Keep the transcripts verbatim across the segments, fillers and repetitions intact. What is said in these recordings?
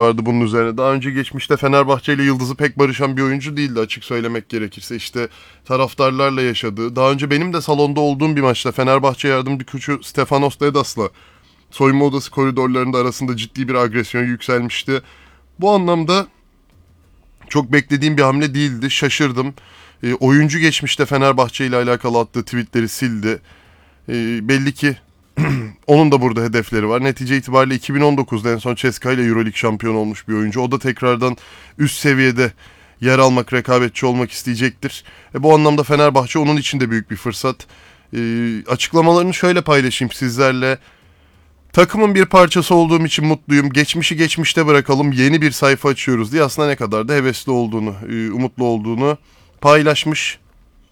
vardı bunun üzerine. Daha önce geçmişte Fenerbahçe ile yıldızı pek barışan bir oyuncu değildi açık söylemek gerekirse. İşte taraftarlarla yaşadığı. Daha önce benim de salonda olduğum bir maçta Fenerbahçe yardımcı koçu Stefanos Dedas'la soyunma odası koridorlarında arasında ciddi bir agresyon yükselmişti. Bu anlamda çok beklediğim bir hamle değildi. Şaşırdım. E, oyuncu geçmişte Fenerbahçe ile alakalı attığı tweetleri sildi. E, belli ki onun da burada hedefleri var. Netice itibariyle iki bin on dokuzda en son CSKA ile Euroleague şampiyonu olmuş bir oyuncu. O da tekrardan üst seviyede yer almak, rekabetçi olmak isteyecektir. E, bu anlamda Fenerbahçe onun için de büyük bir fırsat. E, açıklamalarını şöyle paylaşayım sizlerle. Takımın bir parçası olduğum için mutluyum. Geçmişi geçmişte bırakalım. Yeni bir sayfa açıyoruz diye aslında ne kadar da hevesli olduğunu, e, umutlu olduğunu paylaşmış.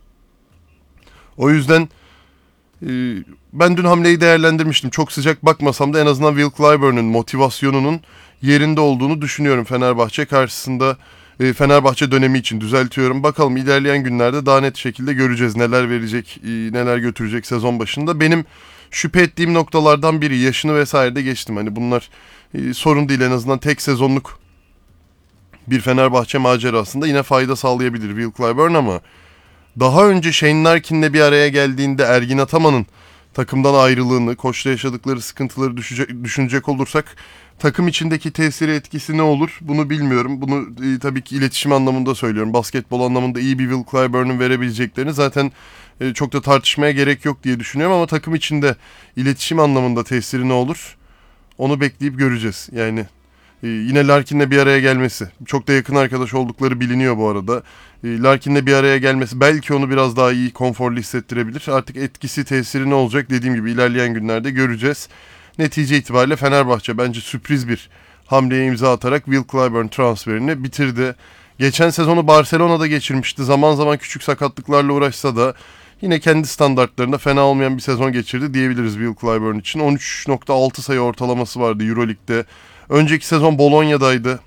O yüzden e, ben dün hamleyi değerlendirmiştim. Çok sıcak bakmasam da en azından Will Clyburn'un motivasyonunun yerinde olduğunu düşünüyorum Fenerbahçe karşısında. E, Fenerbahçe dönemi için düzeltiyorum. Bakalım ilerleyen günlerde daha net şekilde göreceğiz neler verecek, e, neler götürecek sezon başında. Benim şüphe ettiğim noktalardan biri, yaşını vesaire de geçtim. Hani bunlar e, sorun değil, en azından tek sezonluk bir Fenerbahçe macerasında yine fayda sağlayabilir Will Clyburn, ama daha önce Shane Larkin'le bir araya geldiğinde Ergin Ataman'ın takımdan ayrılığını, koçla yaşadıkları sıkıntıları düşecek, düşünecek olursak takım içindeki tesiri, etkisi ne olur bunu bilmiyorum. Bunu e, tabii ki iletişim anlamında söylüyorum. Basketbol anlamında iyi bir Will Clyburn'un verebileceklerini zaten e, çok da tartışmaya gerek yok diye düşünüyorum, ama takım içinde iletişim anlamında tesiri ne olur onu bekleyip göreceğiz. Yani e, yine Larkin'le bir araya gelmesi, çok da yakın arkadaş oldukları biliniyor bu arada. E, Larkin'le bir araya gelmesi belki onu biraz daha iyi, konforlu hissettirebilir. Artık etkisi, tesiri ne olacak dediğim gibi ilerleyen günlerde göreceğiz. Netice itibariyle Fenerbahçe bence sürpriz bir hamleye imza atarak Will Clyburn transferini bitirdi. Geçen sezonu Barcelona'da geçirmişti. Zaman zaman küçük sakatlıklarla uğraşsa da yine kendi standartlarında fena olmayan bir sezon geçirdi diyebiliriz Will Clyburn için. on üç nokta altı sayı ortalaması vardı Euroleague'de. Önceki sezon Bologna'daydı.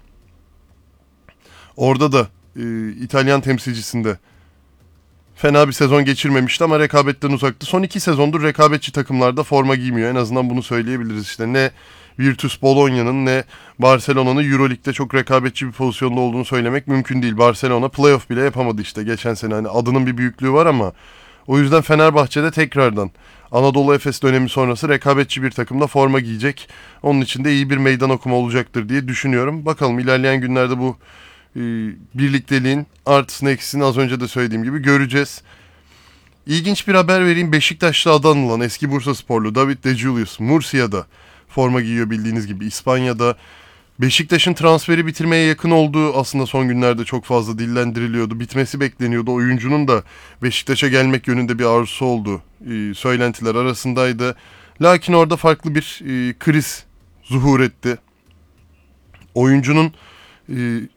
Orada da e, İtalyan temsilcisinde fena bir sezon geçirmemişti ama rekabetten uzaktı. Son iki sezondur rekabetçi takımlarda forma giymiyor. En azından bunu söyleyebiliriz işte. Ne Virtus Bologna'nın ne Barcelona'nın Euroleague'de çok rekabetçi bir pozisyonda olduğunu söylemek mümkün değil. Barcelona playoff bile yapamadı işte geçen sene. Hani adının bir büyüklüğü var ama o yüzden Fenerbahçe'de tekrardan Anadolu Efes dönemi sonrası rekabetçi bir takımda forma giyecek. Onun için de iyi bir meydan okuma olacaktır diye düşünüyorum. Bakalım ilerleyen günlerde bu e, birlikteliğin artısını eksisini az önce de söylediğim gibi göreceğiz. İlginç bir haber vereyim. Beşiktaş'ta adı anılan eski Bursasporlu David De Julius Murcia'da forma giyiyor bildiğiniz gibi. İspanya'da Beşiktaş'ın transferi bitirmeye yakın olduğu aslında son günlerde çok fazla dillendiriliyordu. Bitmesi bekleniyordu. Oyuncunun da Beşiktaş'a gelmek yönünde bir arzusu olduğu e, söylentiler arasındaydı. Lakin orada farklı bir e, kriz zuhur etti. Oyuncunun e,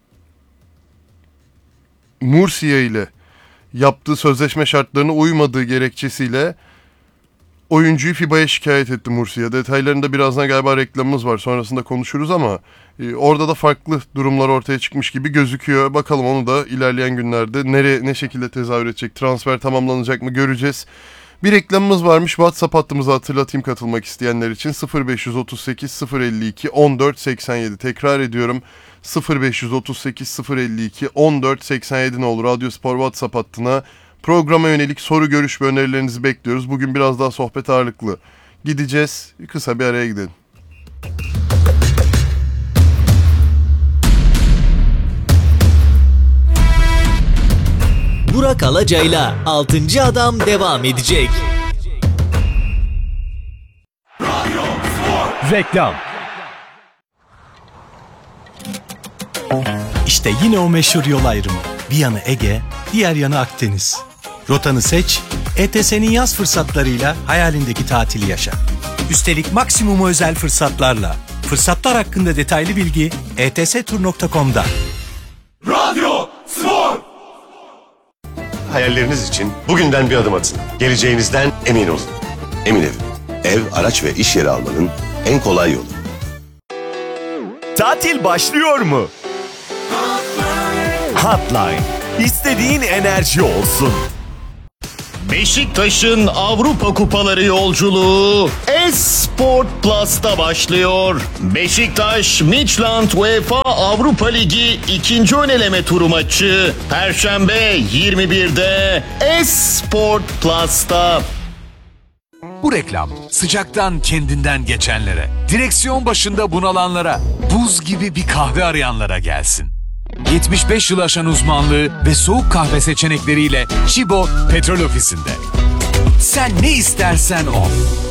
Murcia ile yaptığı sözleşme şartlarına uymadığı gerekçesiyle oyuncuyu F I B A'ya şikayet etti Murcia. Detaylarında birazdan galiba reklamımız var. Sonrasında konuşuruz ama e, orada da farklı durumlar ortaya çıkmış gibi gözüküyor. Bakalım onu da ilerleyen günlerde nereye, ne şekilde tezahür edecek, transfer tamamlanacak mı göreceğiz. Bir reklamımız varmış. WhatsApp hattımızı hatırlatayım katılmak isteyenler için. sıfır beş otuz sekiz sıfır elli iki on dört seksen yedi. Tekrar ediyorum. sıfır beş otuz sekiz sıfır elli iki on dört seksen yedi ne olur. Radyospor WhatsApp hattına programa yönelik soru, görüş ve önerilerinizi bekliyoruz. Bugün biraz daha sohbet ağırlıklı gideceğiz. Kısa bir araya gidelim. Burak Alacay'la altıncı Adam devam edecek. Reklam. İşte yine o meşhur yol ayrımı. Bir yanı Ege, diğer yanı Akdeniz. Rotanı seç, E T S'nin yaz fırsatlarıyla hayalindeki tatili yaşa. Üstelik maksimum özel fırsatlarla. Fırsatlar hakkında detaylı bilgi e t s tur nokta com'da. Radyo Spor. Hayalleriniz için bugünden bir adım atın. Geleceğinizden emin olun. Emin Ev. Ev, araç ve iş yeri almanın en kolay yolu. Tatil başlıyor mu? Hotline. İstediğin enerji olsun. Beşiktaş'ın Avrupa Kupaları yolculuğu Esport Plus'ta başlıyor. Beşiktaş Midtjylland UEFA Avrupa Ligi ikinci öneleme turu maçı Perşembe yirmi birde Esport Plus'ta. Bu reklam sıcaktan kendinden geçenlere, direksiyon başında bunalanlara, buz gibi bir kahve arayanlara gelsin. yetmiş beş yıl aşan uzmanlığı ve soğuk kahve seçenekleriyle Chibo Petrol Ofisi'nde. Sen ne istersen o.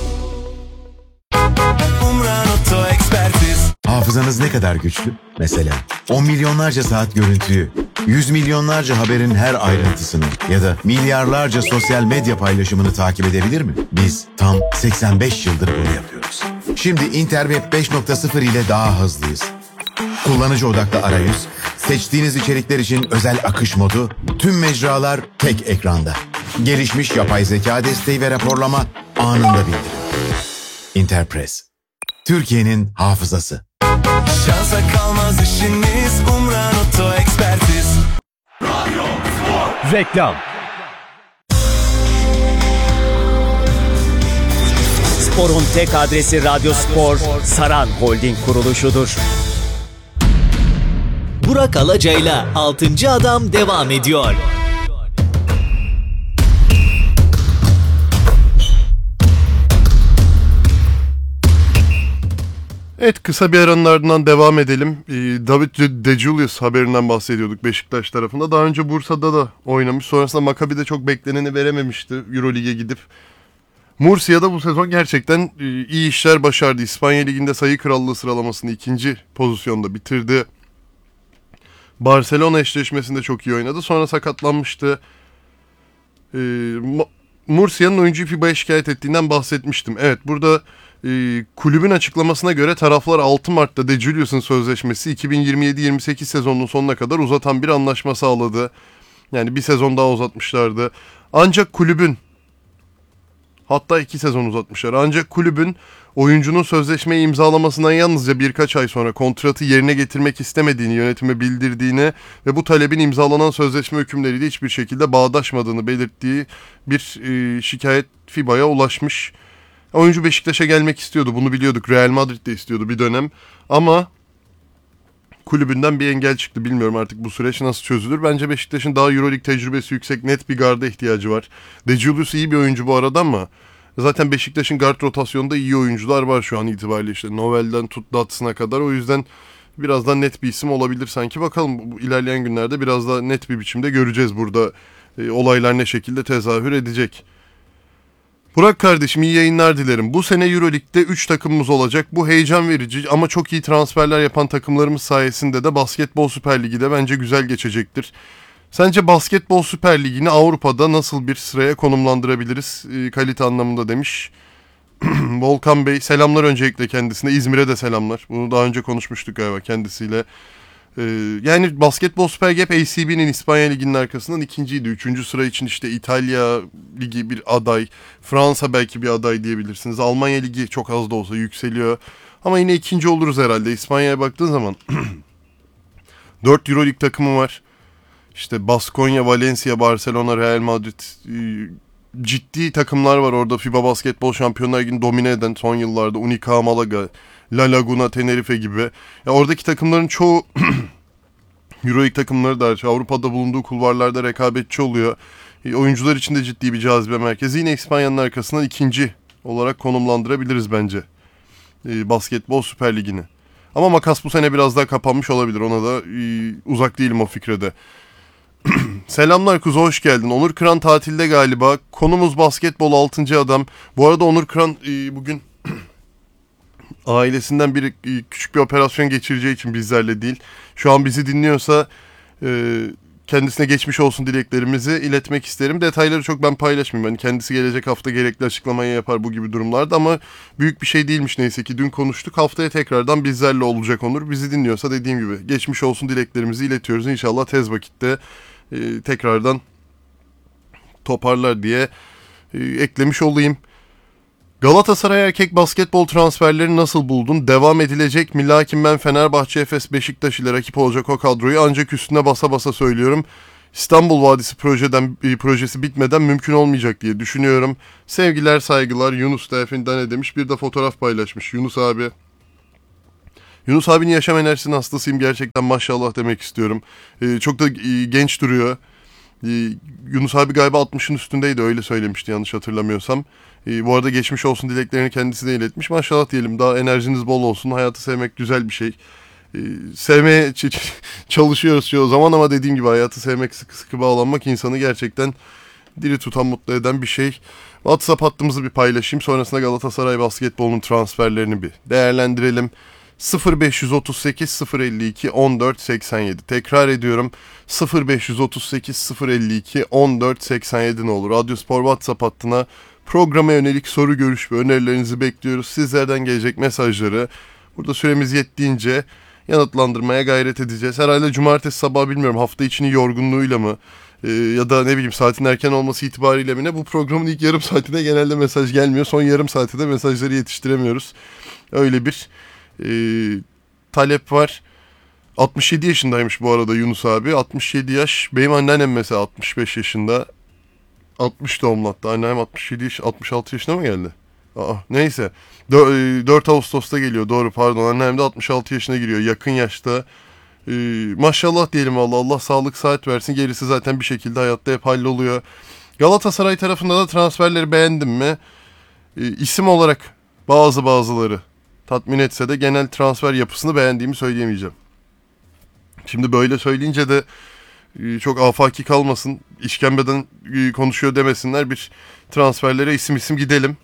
Hafızanız ne kadar güçlü? Mesela on milyonlarca saat görüntüyü, yüz milyonlarca haberin her ayrıntısını ya da milyarlarca sosyal medya paylaşımını takip edebilir mi? Biz tam seksen beş yıldır bunu yapıyoruz. Şimdi Interweb beş nokta sıfır ile daha hızlıyız. Kullanıcı odaklı arayüz, seçtiğiniz içerikler için özel akış modu, tüm mecralar tek ekranda. Gelişmiş yapay zeka desteği ve raporlama anında bildirim. Interpress, Türkiye'nin hafızası. Şansa kalmaz işiniz, Umran Oto Ekspertiz. Radyo Spor. Reklam. Spor'un tek adresi Radyo Spor, Saran Holding kuruluşudur. Burak Alacay'la altıncı Adam devam ediyor. Evet, kısa bir aranın ardından devam edelim. Ee, David De Julius haberinden bahsediyorduk Beşiktaş tarafında. Daha önce Bursa'da da oynamış. Sonrasında Maccabi'de çok bekleneni verememişti Euroleague'e gidip. Murcia'da bu sezon gerçekten e, iyi işler başardı. İspanya Ligi'nde sayı krallığı sıralamasını ikinci pozisyonda bitirdi. Barcelona eşleşmesinde çok iyi oynadı. Sonra sakatlanmıştı. Ee, Murcia'nın oyuncuyu F I B A'ya şikayet ettiğinden bahsetmiştim. Evet, burada e, kulübün açıklamasına göre taraflar altı Mart'ta De Julius'un sözleşmesi iki bin yirmi yedi yirmi sekiz sezonunun sonuna kadar uzatan bir anlaşma sağladı. Yani bir sezon daha uzatmışlardı. Ancak kulübün, hatta iki sezon uzatmışlar. Ancak kulübün oyuncunun sözleşmeyi imzalamasından yalnızca birkaç ay sonra kontratı yerine getirmek istemediğini yönetime bildirdiğini ve bu talebin imzalanan sözleşme hükümleriyle hiçbir şekilde bağdaşmadığını belirttiği bir e, şikayet F I B A'ya ulaşmış. Oyuncu Beşiktaş'a gelmek istiyordu, bunu biliyorduk. Real Madrid de istiyordu bir dönem ama kulübünden bir engel çıktı. Bilmiyorum artık bu süreç nasıl çözülür. Bence Beşiktaş'ın daha Euroleague tecrübesi yüksek, net bir garda ihtiyacı var. De Julius iyi bir oyuncu bu arada ama zaten Beşiktaş'ın guard rotasyonunda iyi oyuncular var şu an itibariyle. İşte Novel'den tut Datson'a kadar. O yüzden biraz daha net bir isim olabilir sanki. Bakalım bu ilerleyen günlerde biraz daha net bir biçimde göreceğiz burada e, olaylar ne şekilde tezahür edecek. Burak kardeşim, iyi yayınlar dilerim. Bu sene Euroleague'de üç takımımız olacak. Bu heyecan verici ama çok iyi transferler yapan takımlarımız sayesinde de Basketbol Süper Ligi de bence güzel geçecektir. Sence Basketbol Süper Ligi'ni Avrupa'da nasıl bir sıraya konumlandırabiliriz e, kalite anlamında demiş. Volkan Bey, selamlar öncelikle kendisine. İzmir'e de selamlar. Bunu daha önce konuşmuştuk galiba kendisiyle. Ee, yani Basketbol Süper Ligi hep A C B'nin İspanya Ligi'nin arkasından ikinciydi. Üçüncü sıra için işte İtalya Ligi bir aday. Fransa belki bir aday diyebilirsiniz. Almanya Ligi çok az da olsa yükseliyor. Ama yine ikinci oluruz herhalde. İspanya'ya baktığın zaman dört Euroleague takımı var. İşte Baskonya, Valencia, Barcelona, Real Madrid, ciddi takımlar var orada. FIBA Basketbol Şampiyonlar Ligi'ni domine eden son yıllarda Unicaja Malaga, La Laguna, Tenerife gibi. Ya oradaki takımların çoğu Euroleague takımları da Avrupa'da bulunduğu kulvarlarda rekabetçi oluyor. E, oyuncular için de ciddi bir cazibe merkezi. Yine İspanya'nın arkasından ikinci olarak konumlandırabiliriz bence e, Basketbol Süper Ligi'ni. Ama makas bu sene biraz daha kapanmış olabilir. Ona da e, uzak değilim o fikrede. Selamlar Kuzu, hoş geldin. Onur Kıran tatilde galiba. Konumuz basketbol, altıncı adam. Bu arada Onur Kıran e, bugün ailesinden bir e, küçük bir operasyon geçireceği için bizlerle değil. Şu an bizi dinliyorsa e, kendisine geçmiş olsun dileklerimizi iletmek isterim. Detayları çok ben paylaşmayayım. Yani kendisi gelecek hafta gerekli açıklamayı yapar bu gibi durumlarda ama büyük bir şey değilmiş neyse ki. Dün konuştuk. Haftaya tekrardan bizlerle olacak Onur. Bizi dinliyorsa dediğim gibi geçmiş olsun dileklerimizi iletiyoruz. İnşallah tez vakitte e, tekrardan toparlar diye e, eklemiş olayım. Galatasaray erkek basketbol transferlerini nasıl buldun? Devam edilecek mi? Lakin ben Fenerbahçe, Efes, Beşiktaş ile rakip olacak o kadroyu ancak üstüne basa basa söylüyorum. İstanbul Vadisi projeden e, projesi bitmeden mümkün olmayacak diye düşünüyorum. Sevgiler, saygılar. Yunus da efendim ne demiş? Bir de fotoğraf paylaşmış Yunus abi. Yunus abinin yaşam enerjisinin hastasıyım. Gerçekten maşallah demek istiyorum. Ee, çok da e, genç duruyor. Ee, Yunus abi galiba altmışın üstündeydi, öyle söylemişti yanlış hatırlamıyorsam. Ee, bu arada geçmiş olsun dileklerini kendisi de iletmiş. Maşallah diyelim, daha enerjiniz bol olsun. Hayatı sevmek güzel bir şey. Ee, sevmeye ç- çalışıyoruz çoğu zaman ama dediğim gibi hayatı sevmek, sıkı sıkı bağlanmak insanı gerçekten diri tutan, mutlu eden bir şey. WhatsApp hattımızı bir paylaşayım. Sonrasında Galatasaray basketbolunun transferlerini bir değerlendirelim. sıfır beş otuz sekiz sıfır elli iki on dört seksen yedi. Tekrar ediyorum. sıfır beş otuz sekiz sıfır elli iki on dört seksen yedi ne olur. Radyospor WhatsApp hattına programa yönelik soru, görüş ve önerilerinizi bekliyoruz. Sizlerden gelecek mesajları burada süremiz yettiğince yanıtlandırmaya gayret edeceğiz. Herhalde cumartesi sabahı, bilmiyorum, hafta içinin yorgunluğuyla mı e, ya da ne bileyim saatin erken olması itibariyle mi ne, bu programın ilk yarım saatinde genelde mesaj gelmiyor. Son yarım saatte de mesajları yetiştiremiyoruz. Öyle bir e, talep var. altmış yedi yaşındaymış bu arada Yunus abi. altmış yedi yaş. Benim anneannem mesela altmış beş yaşında. altmış doğumlu hatta. Annem altmış yedi yaş, altmış altı yaşına mı geldi? Aa, neyse. dört Ağustos'ta geliyor. Doğru, pardon. Annem de altmış altı yaşına giriyor. Yakın yaşta. Ee, maşallah diyelim valla. Allah sağlık saat versin. Gerisi zaten bir şekilde hayatta hep halloluyor. Galatasaray tarafında da transferleri beğendim mi? Ee, isim olarak bazı bazıları tatmin etse de genel transfer yapısını beğendiğimi söyleyemeyeceğim. Şimdi böyle söyleyince de e, çok afaki kalmasın, işkembeden e, konuşuyor demesinler. Bir transferlere isim isim gidelim.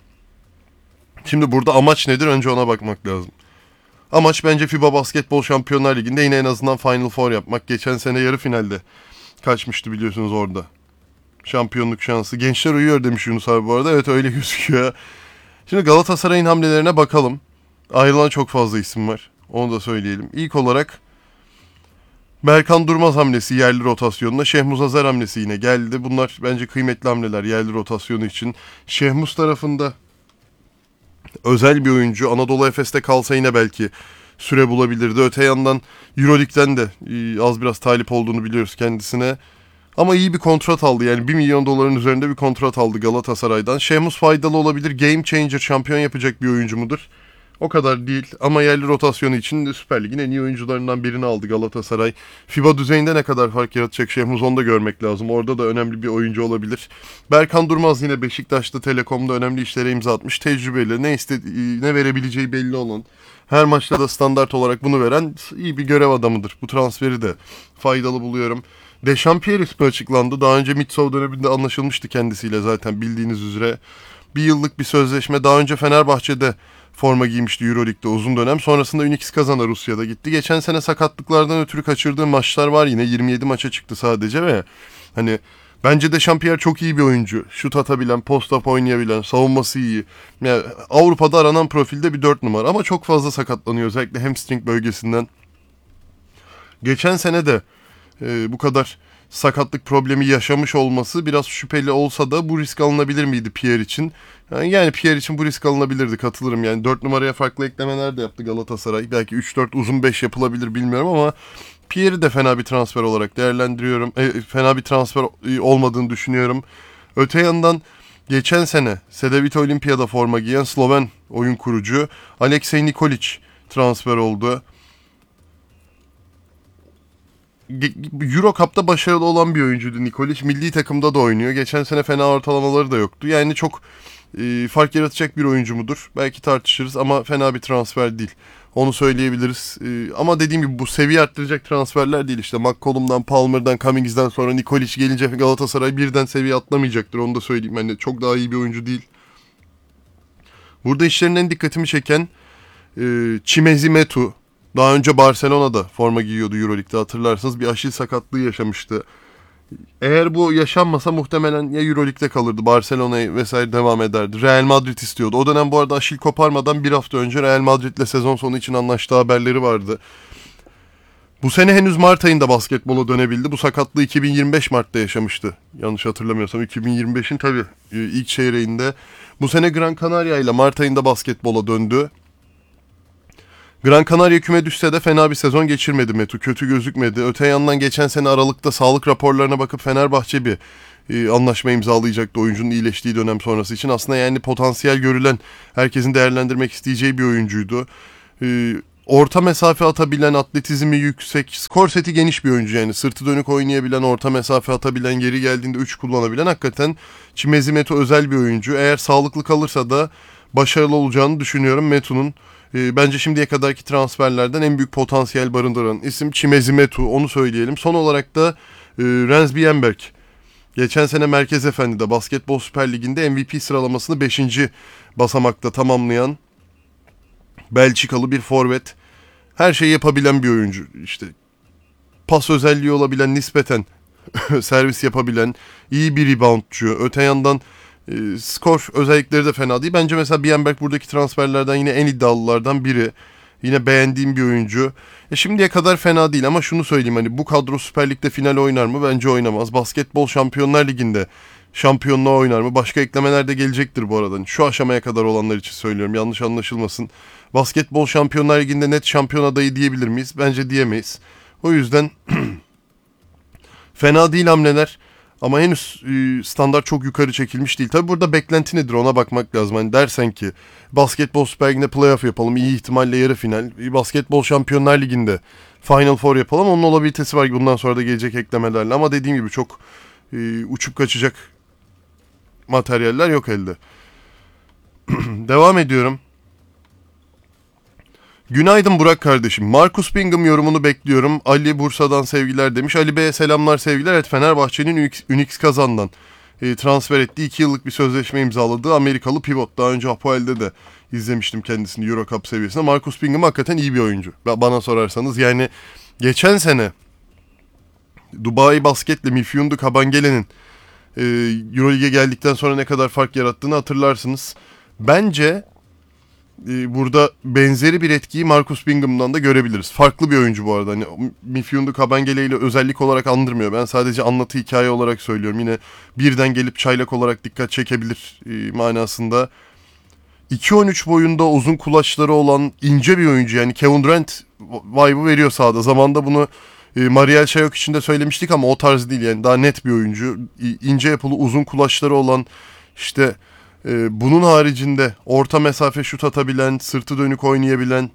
Şimdi burada amaç nedir? Önce ona bakmak lazım. Amaç bence FIBA Basketbol Şampiyonlar Ligi'nde yine en azından Final Four yapmak. Geçen sene yarı finalde kaçmıştı biliyorsunuz orada. Şampiyonluk şansı. Gençler uyuyor demiş Yunus abi bu arada. Evet, öyle gözüküyor. Şimdi Galatasaray'ın hamlelerine bakalım. Ayrılan çok fazla isim var. Onu da söyleyelim. İlk olarak Berkan Durmaz hamlesi yerli rotasyonuna. Şehmuz Azer hamlesi yine geldi. Bunlar bence kıymetli hamleler yerli rotasyonu için. Şehmuz tarafında özel bir oyuncu. Anadolu Efes'te kalsa yine belki süre bulabilirdi. Öte yandan Euroleague'den de az biraz talip olduğunu biliyoruz kendisine. Ama iyi bir kontrat aldı. Yani bir milyon doların üzerinde bir kontrat aldı Galatasaray'dan. Şehmuz faydalı olabilir. Game changer, şampiyon yapacak bir oyuncu mudur? O kadar değil ama yerli rotasyonu için de Süper Lig'in en iyi oyuncularından birini aldı Galatasaray. FIBA düzeyinde ne kadar fark yaratacak Şehmuz, onu da görmek lazım. Orada da önemli bir oyuncu olabilir. Berkan Durmaz yine Beşiktaş'ta, Telekom'da önemli işlere imza atmış. Tecrübeli, ne istediği, ne verebileceği belli olan, her maçta da standart olarak bunu veren iyi bir görev adamıdır. Bu transferi de faydalı buluyorum. Dechampierre ismi açıklandı. Daha önce Mitsov döneminde anlaşılmıştı kendisiyle zaten bildiğiniz üzere. Bir yıllık bir sözleşme. Daha önce Fenerbahçe'de forma giymişti Euroleague'de uzun dönem. Sonrasında Unix Kazan'a Rusya'da gitti. Geçen sene sakatlıklardan ötürü kaçırdığı maçlar var yine. yirmi yedi maça çıktı sadece ve hani bence Dechampierre çok iyi bir oyuncu. Şut atabilen, post-up oynayabilen, savunması iyi. Yani Avrupa'da aranan profilde bir dört numara ama çok fazla sakatlanıyor özellikle hamstring bölgesinden. Geçen sene de e, bu kadar sakatlık problemi yaşamış olması biraz şüpheli olsa da bu risk alınabilir miydi Pierre için? Yani, yani Pierre için bu risk alınabilirdi, katılırım. Yani dört numaraya farklı eklemeler de yaptı Galatasaray. Belki üç dört uzun beş yapılabilir, bilmiyorum ama Pierre'i de fena bir transfer olarak değerlendiriyorum. E, fena bir transfer olmadığını düşünüyorum. Öte yandan geçen sene Cedevita Olimpiyada forma giyen Sloven oyun kurucu Aleksej Nikolic transfer oldu. Euro Cup'ta başarılı olan bir oyuncuydu Nikolic. Milli takımda da oynuyor. Geçen sene fena ortalamaları da yoktu. Yani çok e, fark yaratacak bir oyuncu mudur? Belki tartışırız ama fena bir transfer değil. Onu söyleyebiliriz. E, ama dediğim gibi bu seviye arttıracak transferler değil. İşte McCollum'dan, Palmer'dan, Cummings'den sonra Nikolic gelince Galatasaray birden seviye atlamayacaktır. Onu da söyleyeyim. Yani çok daha iyi bir oyuncu değil. Burada işlerinden dikkatimi çeken e, Chimezi Metu. Daha önce Barcelona'da forma giyiyordu Euroleague'de, hatırlarsınız. Bir aşil sakatlığı yaşamıştı. Eğer bu yaşanmasa muhtemelen ya Euroleague'de kalırdı, Barcelona'ya vesaire devam ederdi. Real Madrid istiyordu. O dönem bu arada aşil koparmadan bir hafta önce Real Madrid'le sezon sonu için anlaştığı haberleri vardı. Bu sene henüz Mart ayında basketbola dönebildi. Bu sakatlığı iki bin yirmi beş Mart'ta yaşamıştı. Yanlış hatırlamıyorsam iki bin yirmi beşin tabii ilk çeyreğinde. Bu sene Gran Canaria ile Mart ayında basketbola döndü. Gran Canaria küme düşse de fena bir sezon geçirmedi Metu. Kötü gözükmedi. Öte yandan geçen sene Aralık'ta sağlık raporlarına bakıp Fenerbahçe bir e, anlaşma imzalayacaktı oyuncunun iyileştiği dönem sonrası için. Aslında yani potansiyel görülen, herkesin değerlendirmek isteyeceği bir oyuncuydu. E, orta mesafe atabilen, atletizmi yüksek, skor seti geniş bir oyuncu yani. Sırtı dönük oynayabilen, orta mesafe atabilen, geri geldiğinde üç kullanabilen hakikaten Çimezi Metu özel bir oyuncu. Eğer sağlıklı kalırsa da başarılı olacağını düşünüyorum Metu'nun. E, bence şimdiye kadarki transferlerden en büyük potansiyel barındıran isim Çimezi Metu, onu söyleyelim. Son olarak da e, Rens Bienberg. Geçen sene Merkez Efendi'de Basketbol Süper Ligi'nde M V P sıralamasını beşinci basamakta tamamlayan Belçikalı bir forvet. Her şeyi yapabilen bir oyuncu. İşte pas özelliği olabilen, nispeten servis yapabilen, iyi bir reboundçu. Öte yandan e, skor özellikleri de fena değil. Bence mesela Bienberg buradaki transferlerden yine en iddialılardan biri. Yine beğendiğim bir oyuncu. E şimdiye kadar fena değil ama şunu söyleyeyim, hani bu kadro Süper Lig'de final oynar mı? Bence oynamaz. Basketbol Şampiyonlar Ligi'nde şampiyonluğa oynar mı? Başka eklemeler de gelecektir bu arada. Şu aşamaya kadar olanlar için söylüyorum. Yanlış anlaşılmasın. Basketbol Şampiyonlar Ligi'nde net şampiyon adayı diyebilir miyiz? Bence diyemeyiz. O yüzden fena değil hamleler. Ama henüz e, standart çok yukarı çekilmiş değil. Tabi burada beklenti nedir ona bakmak lazım. Hani dersen ki Basketbol Süper Ligi'nde playoff yapalım, iyi ihtimalle yarı final. Basketbol Şampiyonlar Ligi'nde Final Four yapalım. Onun olabilitesi var bundan sonra da gelecek eklemelerle. Ama dediğim gibi çok e, uçup kaçacak materyaller yok elde. Devam ediyorum. Günaydın Burak kardeşim. Marcus Bingham yorumunu bekliyorum. Ali Bursa'dan sevgiler demiş. Ali Bey'e selamlar sevgiler. Evet, Fenerbahçe'nin Unix Kazan'dan e, transfer ettiği iki yıllık bir sözleşme imzaladığı Amerikalı pivot. Daha önce Hapoel'de de izlemiştim kendisini Euro Cup seviyesinde. Marcus Bingham hakikaten iyi bir oyuncu. Bana sorarsanız yani geçen sene Dubai Basket'le Mifyundu Kabangele'nin e, Euroleague'e geldikten sonra ne kadar fark yarattığını hatırlarsınız. Bence burada benzeri bir etkiyi Marcus Bingham'dan da görebiliriz. Farklı bir oyuncu bu arada. Hani Mifyundu Kabengele ile özellik olarak andırmıyor. Ben sadece anlatı hikaye olarak söylüyorum. Yine birden gelip çaylak olarak dikkat çekebilir e, manasında. iki on üç boyunda uzun kulaçları olan ince bir oyuncu. Yani Kevin Durant vibe'ı veriyor sahada. Zamanında bunu e, Mariel Şayok için de söylemiştik ama o tarz değil. Yani daha net bir oyuncu. İnce yapılı uzun kulaçları olan, işte Ee, bunun haricinde orta mesafe şut atabilen, sırtı dönük oynayabilen,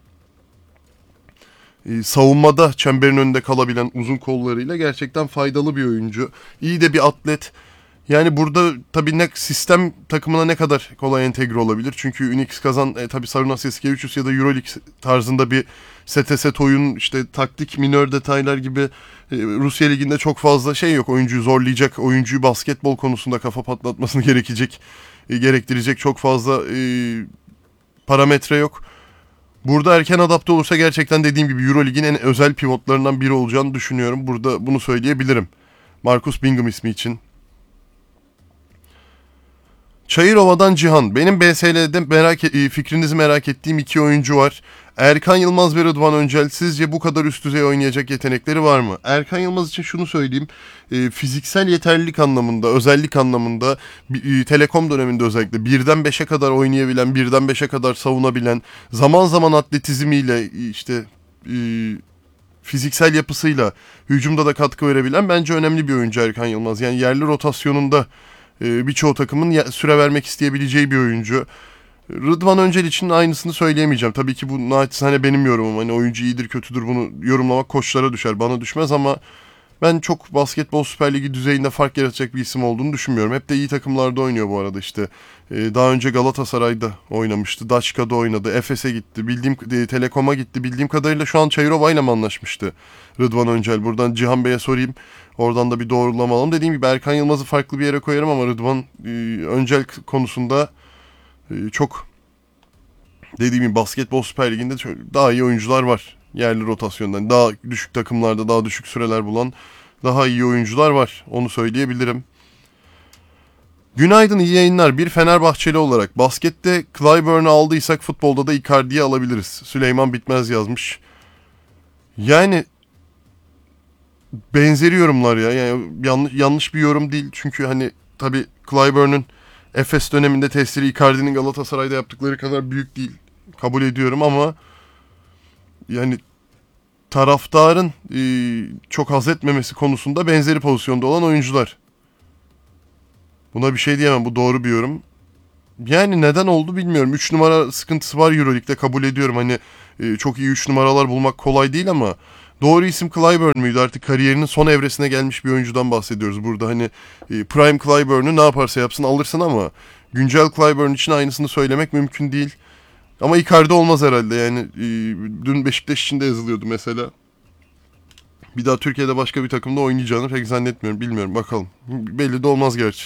e, savunmada çemberin önünde kalabilen uzun kollarıyla gerçekten faydalı bir oyuncu. İyi de bir atlet. Yani burada tabii ne, sistem takımına ne kadar kolay entegre olabilir? Çünkü Unix Kazan e, tabii Sarunas S K üç ya da Euroleague tarzında bir sete set oyun, işte taktik, minör detaylar gibi e, Rusya Ligi'nde çok fazla şey yok. Oyuncuyu zorlayacak, oyuncuyu basketbol konusunda kafa patlatmasını gerekecek, e, gerektirecek çok fazla e, parametre yok. Burada erken adapte olursa gerçekten dediğim gibi Euroleague'in en özel pivotlarından biri olacağını düşünüyorum. Burada bunu söyleyebilirim Marcus Bingham ismi için. Çayırova'dan Cihan. Benim B S L'de merak e, fikrinizi merak ettiğim iki oyuncu var. Erkan Yılmaz ve Rıdvan Öncel. Sizce bu kadar üst düzey oynayacak yetenekleri var mı? Erkan Yılmaz için şunu söyleyeyim. E, fiziksel yeterlilik anlamında, özellik anlamında, e, Telekom döneminde özellikle birden beşe kadar oynayabilen, birden beşe kadar savunabilen, zaman zaman atletizmiyle, işte e, fiziksel yapısıyla hücumda da katkı verebilen bence önemli bir oyuncu Erkan Yılmaz. Yani yerli rotasyonunda birçoğu takımın süre vermek isteyebileceği bir oyuncu. Rıdvan Öncel için aynısını söyleyemeyeceğim. Tabii ki bu naçizane benim yorumum. Hani oyuncu iyidir kötüdür bunu yorumlamak koçlara düşer. Bana düşmez ama ben çok basketbol Süper Ligi düzeyinde fark yaratacak bir isim olduğunu düşünmüyorum. Hep de iyi takımlarda oynuyor bu arada işte. Daha önce Galatasaray'da oynamıştı. Daçka'da oynadı. Efes'e gitti. Bildiğim Telekom'a gitti. Bildiğim kadarıyla şu an Çayırova ile mi anlaşmıştı Rıdvan Öncel? Buradan Cihan Bey'e sorayım. Oradan da bir doğrulama alalım. Dediğim gibi Erkan Yılmaz'ı farklı bir yere koyarım ama Rıdvan e, Öncel konusunda e, çok dediğim gibi basketbol Süper Ligi'nde daha iyi oyuncular var. Yerli rotasyondan daha düşük takımlarda daha düşük süreler bulan daha iyi oyuncular var. Onu söyleyebilirim. Günaydın, iyi yayınlar. Bir Fenerbahçeli olarak baskette Clyburn'u aldıysak futbolda da Icardi'yi alabiliriz. Süleyman Bitmez yazmış. Yani benzeri yorumlar ya. Yani yanlış, yanlış bir yorum değil. Çünkü hani tabii Clyburn'un Efes döneminde tesiri Icardi'nin Galatasaray'da yaptıkları kadar büyük değil. Kabul ediyorum ama yani taraftarın e, çok haz etmemesi konusunda benzeri pozisyonda olan oyuncular. Buna bir şey diyemem. Bu doğru bir yorum. Yani neden oldu bilmiyorum. üç numara sıkıntısı var Euroleague'de, kabul ediyorum. Hani e, çok iyi üç numaralar bulmak kolay değil ama doğru isim Clyburn müydü? Artık kariyerinin son evresine gelmiş bir oyuncudan bahsediyoruz burada. Hani e, Prime Clyburn'u ne yaparsa yapsın alırsın ama güncel Clyburn için aynısını söylemek mümkün değil. Ama Icardi olmaz herhalde. Yani e, dün Beşiktaş için de yazılıyordu mesela. Bir daha Türkiye'de başka bir takımda oynayacağını pek zannetmiyorum. Bilmiyorum, bakalım. Belli de olmaz gerçi.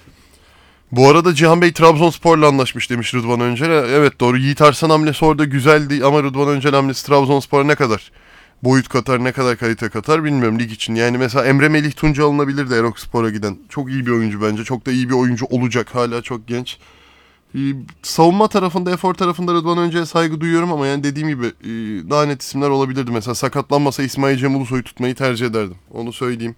Bu arada Cihan Bey Trabzonspor'la anlaşmış demiş Rıdvan Öncel. Evet doğru, Yiğit Arslan hamlesi orada güzeldi ama Rıdvan Öncel hamlesi Trabzonspor'a ne kadar boyut katar, ne kadar kalite katar bilmiyorum lig için. Yani mesela Emre Melih Tunca alınabilirdi Erokspor'a giden. Çok iyi bir oyuncu bence. Çok da iyi bir oyuncu olacak. Hala çok genç. Ee, savunma tarafında, efor tarafında Rıdvan Öncel'e saygı duyuyorum ama yani dediğim gibi e, daha net isimler olabilirdi. Mesela sakatlanmasa İsmail Cem Ulusoy'u tutmayı tercih ederdim. Onu söyleyeyim.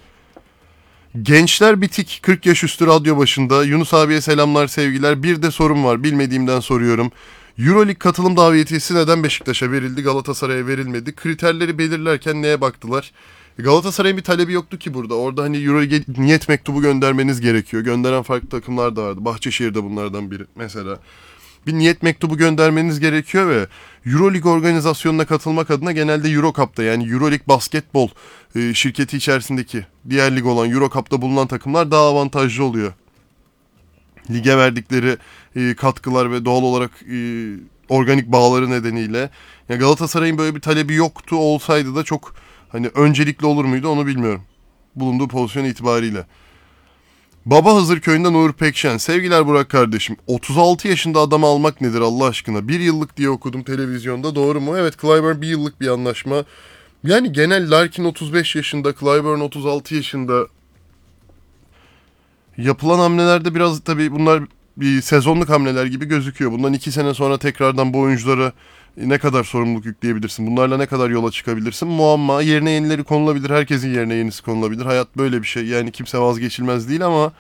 Gençler bitik, kırk yaş üstü radyo başında. Yunus abiye selamlar, sevgiler. Bir de sorum var, bilmediğimden soruyorum. Euroleague katılım davetiyesi neden Beşiktaş'a verildi, Galatasaray'a verilmedi? Kriterleri belirlerken neye baktılar? Galatasaray'ın bir talebi yoktu ki burada. Orada hani Euroleague'e niyet mektubu göndermeniz gerekiyor. Gönderen farklı takımlar da vardı. Bahçeşehir'de bunlardan biri mesela. Bir niyet mektubu göndermeniz gerekiyor ve Euroleague organizasyonuna katılmak adına genelde Eurocup'ta, yani Euroleague basketbol e, şirketi içerisindeki diğer lig olan Eurocup'ta bulunan takımlar daha avantajlı oluyor. Lige verdikleri e, katkılar ve doğal olarak e, organik bağları nedeniyle. Yani Galatasaray'ın böyle bir talebi yoktu, olsaydı da çok hani öncelikli olur muydu onu bilmiyorum. Bulunduğu pozisyon itibariyle. Baba Hızırköy'ünden Uğur Pekşen. Sevgiler Burak kardeşim. otuz altı yaşında adamı almak nedir Allah aşkına? Bir yıllık diye okudum televizyonda. Doğru mu? Evet, Clyburn bir yıllık bir anlaşma. Yani genel Larkin otuz beş yaşında, Clyburn otuz altı yaşında. Yapılan hamlelerde biraz tabii bunlar bir sezonluk hamleler gibi gözüküyor. Bundan iki sene sonra tekrardan bu oyunculara ne kadar sorumluluk yükleyebilirsin? Bunlarla ne kadar yola çıkabilirsin? Muamma. Yerine yenileri konulabilir. Herkesin yerine yenisi konulabilir. Hayat böyle bir şey. Yani kimse vazgeçilmez değil ama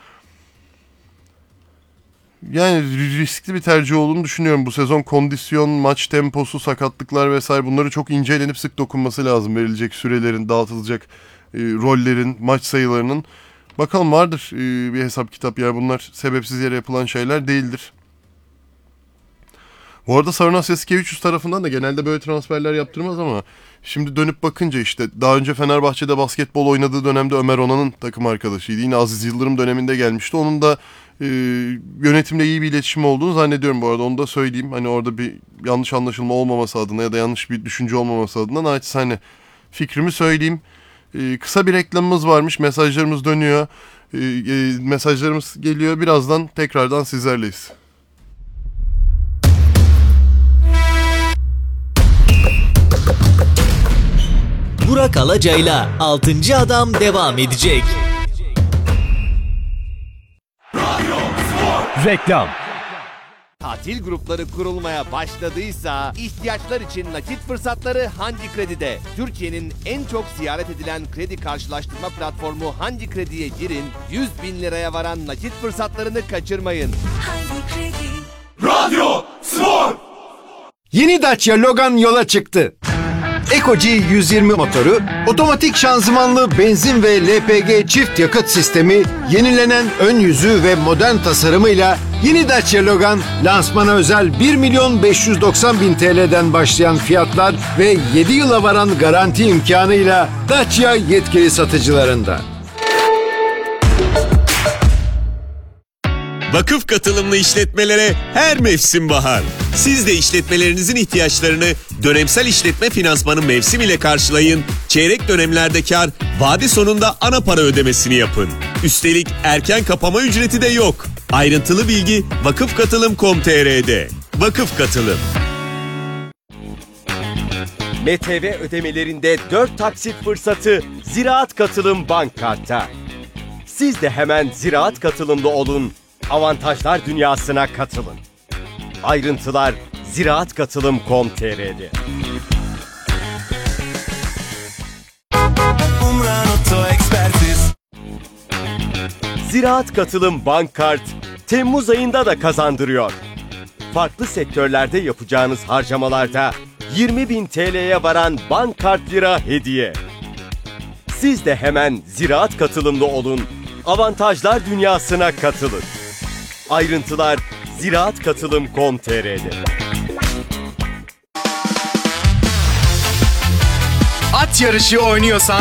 yani riskli bir tercih olduğunu düşünüyorum. Bu sezon kondisyon, maç temposu, sakatlıklar vesaire bunları çok incelenip sık dokunması lazım. Verilecek sürelerin, dağıtılacak e, rollerin, maç sayılarının. Bakalım vardır e, bir hesap kitap. Yani bunlar sebepsiz yere yapılan şeyler değildir. Bu arada Sarunas Yasikevicius tarafından da genelde böyle transferler yaptırmaz ama şimdi dönüp bakınca işte daha önce Fenerbahçe'de basketbol oynadığı dönemde Ömer Onan'ın takım arkadaşıydı. Yine Aziz Yıldırım döneminde gelmişti. Onun da e, yönetimle iyi bir iletişim olduğunu zannediyorum bu arada. Onu da söyleyeyim. Hani orada bir yanlış anlaşılma olmaması adına ya da yanlış bir düşünce olmaması adına naçizane fikrimi söyleyeyim. E, kısa bir reklamımız varmış. Mesajlarımız dönüyor. E, e, mesajlarımız geliyor. Birazdan tekrardan sizlerleyiz. Burak Alaca'yla altıncı Adam devam edecek. Reklam. Tatil grupları kurulmaya başladıysa ihtiyaçlar için nakit fırsatları Hangi Kredi'de. Türkiye'nin en çok ziyaret edilen kredi karşılaştırma platformu Hangi Kredi'ye girin, yüz bin liraya varan nakit fırsatlarını kaçırmayın. Hangi Kredi? Radyo Spor. Yeni Dacia Logan yola çıktı. Eco-G yüz yirmi motoru, otomatik şanzımanlı benzin ve L P G çift yakıt sistemi, yenilenen ön yüzü ve modern tasarımıyla yeni Dacia Logan, lansmana özel bir milyon beş yüz doksan bin T L'den başlayan fiyatlar ve yedi yıla varan garanti imkanıyla Dacia yetkili satıcılarında. Vakıf katılımlı işletmelere her mevsim bahar. Siz de işletmelerinizin ihtiyaçlarını dönemsel işletme finansmanı mevsim ile karşılayın. Çeyrek dönemlerde kar, vade sonunda ana para ödemesini yapın. Üstelik erken kapama ücreti de yok. Ayrıntılı bilgi vakıfkatılım nokta com nokta t r'de. Vakıf Katılım. M T V ödemelerinde dört taksit fırsatı Ziraat Katılım Bank Kart'ta. Siz de hemen Ziraat Katılım'da olun. Avantajlar dünyasına katılın. Ayrıntılar ziraat katılım nokta com nokta t r'de. Umran Oto Ekspertiz. Ziraat Katılım Bank Kart Temmuz ayında da kazandırıyor. Farklı sektörlerde yapacağınız harcamalarda yirmi bin T L'ye varan bank kart lira hediye. Siz de hemen Ziraat katılımlı olun, avantajlar dünyasına katılın. Ayrıntılar ziraatkatılım nokta com nokta t r'de. At yarışı oynuyorsan